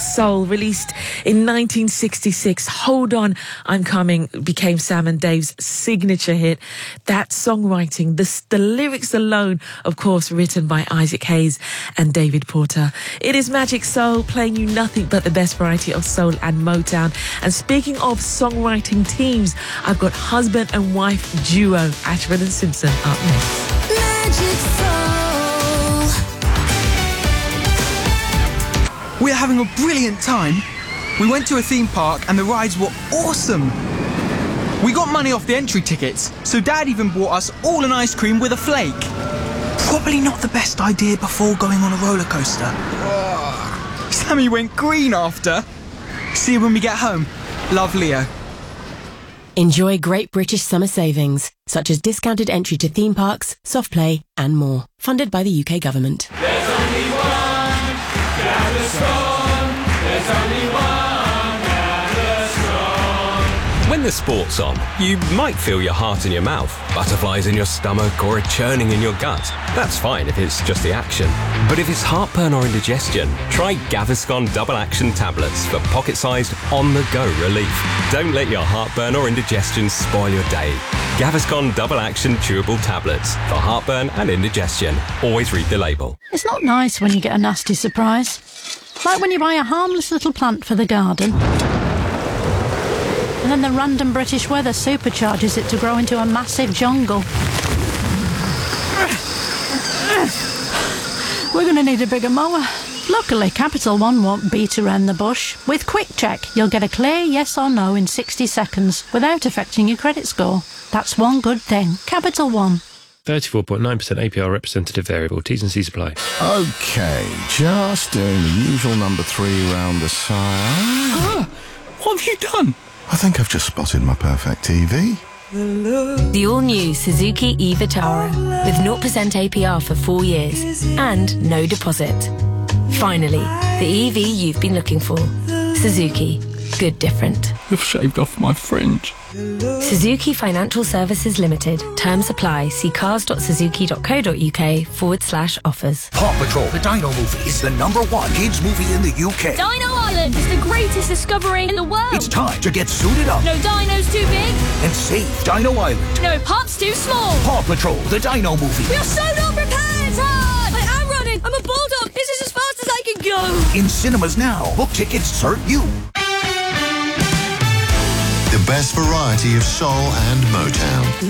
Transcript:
Soul, released in 1966. Hold On, I'm Coming became Sam and Dave's signature hit. That songwriting, the lyrics alone, of course, written by Isaac Hayes and David Porter. It is Magic Soul, playing you nothing but the best variety of soul and Motown. And speaking of songwriting teams, I've got husband and wife duo Ashford and Simpson up next. Magic Soul. We're having a brilliant time. We went to a theme park and the rides were awesome. We got money off the entry tickets, so Dad even bought us all an ice cream with a flake. Probably not the best idea before going on a roller coaster. Sammy went green after. See you when we get home. Love, Leo. Enjoy Great British Summer Savings, such as discounted entry to theme parks, soft play and more. Funded by the UK Government. There's only one Gaviscon. There's only one Gaviscon. When the sport's on, you might feel your heart in your mouth, butterflies in your stomach or a churning in your gut. That's fine if it's just the action. But if it's heartburn or indigestion, try Gaviscon Double Action Tablets for pocket-sized, on-the-go relief. Don't let your heartburn or indigestion spoil your day. Gaviscon Double Action Chewable Tablets for heartburn and indigestion. Always read the label. It's not nice when you get a nasty surprise. Like when you buy a harmless little plant for the garden, and then the random British weather supercharges it to grow into a massive jungle. We're going to need a bigger mower. Luckily, Capital One won't beat around the bush. With Quick Check, you'll get a clear yes or no in 60 seconds without affecting your credit score. That's one good thing. Capital One. 34.9% APR representative variable. T's and C's apply. OK, just doing the usual number 3 round the sire. What have you done? I think I've just spotted my perfect TV. The all-new Suzuki e-Vitara with 0% APR for 4 years and no deposit. Finally, the EV you've been looking for. Suzuki. Good different. You've shaved off my fringe. Suzuki Financial Services Limited. Terms apply. See cars.suzuki.co.uk/offers. Paw Patrol, the Dino movie, is the #1 kids movie in the UK. Dino Island is the greatest discovery in the world. It's time to get suited up. No dino's too big. And save Dino Island. No pup's too small. Paw Patrol, the Dino movie. We are so not prepared, Todd! I am running. I'm a bulldog. This is as fast as I can go. In cinemas now. Book tickets, serve you. The best variety of soul and Motown.